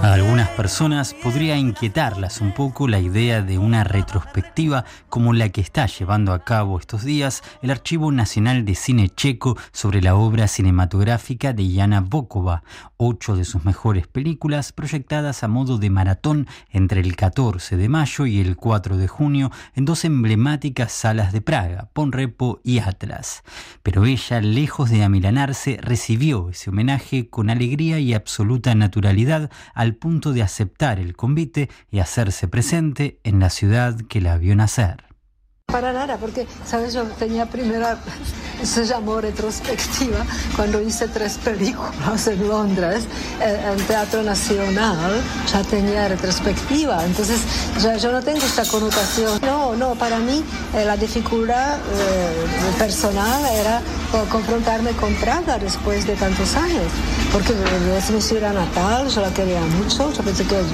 A algunas personas podría inquietarlas un poco la idea de una retrospectiva como la que está llevando a cabo estos días el Archivo Nacional de Cine Checo sobre la obra cinematográfica de Jana Bokova, 8 de sus mejores películas proyectadas a modo de maratón entre el 14 de mayo y el 4 de junio en dos emblemáticas salas de Praga, Ponrepo y Atlas. Pero ella, lejos de amilanarse, recibió ese homenaje con alegría y absoluta naturalidad al punto de aceptar el convite y hacerse presente en la ciudad que la vio nacer. Para nada, porque, ¿sabes? Yo tenía se llamó retrospectiva, cuando hice 3 películas en Londres, el Teatro Nacional ya tenía retrospectiva, entonces yo no tengo esta connotación. No, para mí la dificultad personal era confrontarme con Praga después de tantos años, porque es mi ciudad natal, yo la quería mucho, yo pensé que,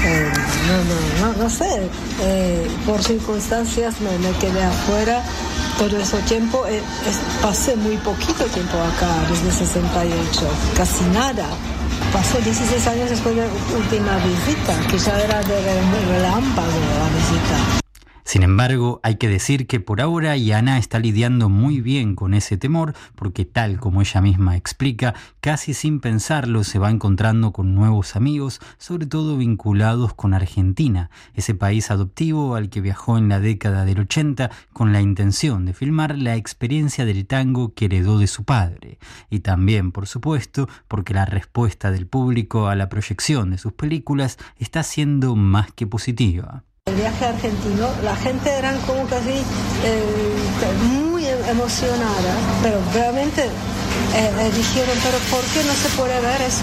no sé, por circunstancias me quedé afuera todo ese tiempo. Pasé muy poquito tiempo acá, desde 68, casi nada. Pasó 16 años después de la última visita, que ya era de relámpago la visita. Sin embargo, hay que decir que por ahora Jana está lidiando muy bien con ese temor, porque tal como ella misma explica, casi sin pensarlo se va encontrando con nuevos amigos, sobre todo vinculados con Argentina, ese país adoptivo al que viajó en la década del 80 con la intención de filmar la experiencia del tango que heredó de su padre. Y también, por supuesto, porque la respuesta del público a la proyección de sus películas está siendo más que positiva. El viaje argentino, la gente eran como casi muy emocionada, pero realmente dijeron, pero ¿por qué no se puede ver eso?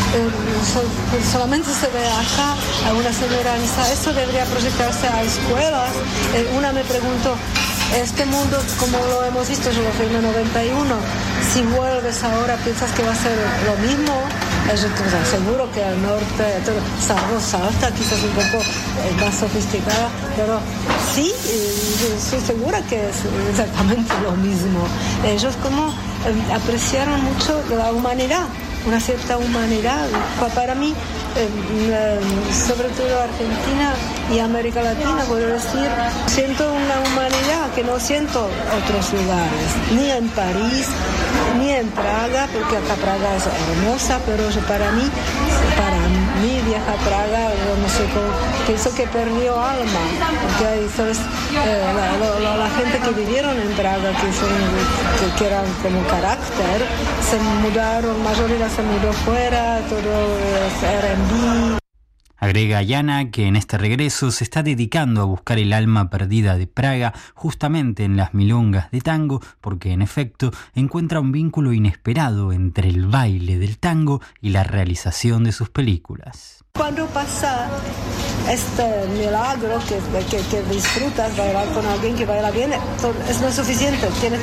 Solamente se ve acá. A una señora dice, eso debería proyectarse a escuelas. Una me preguntó, este mundo como lo hemos visto, yo lo filmé en 91, si vuelves ahora, ¿piensas que va a ser lo mismo? Yo seguro que al norte, salvo Salta, quizás un poco más sofisticada, pero sí, estoy segura que es exactamente lo mismo. Ellos como apreciaron mucho la humanidad, una cierta humanidad. Para mí, sobre todo Argentina y América Latina, puedo decir, siento una humanidad que no siento en otros lugares, ni en París, ni en Praga, porque acá Praga es hermosa, pero para mí viajar a Praga, no sé cómo, pienso que perdió alma, porque hay, ¿sabes? La gente que vivieron en Praga, que eran como carácter, se mudaron, mayoría se mudó fuera, todo era en B. Agrega Jana que en este regreso se está dedicando a buscar el alma perdida de Praga justamente en las milongas de tango, porque en efecto encuentra un vínculo inesperado entre el baile del tango y la realización de sus películas. Cuando pasa este milagro que disfrutas bailar con alguien que baila bien, no es suficiente, tienes